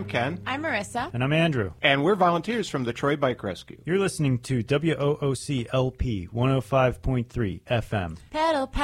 I'm Ken. I'm Marissa. And I'm Andrew. And we're volunteers from the Troy Bike Rescue. You're listening to WOOC LP 105.3 FM. Pedal,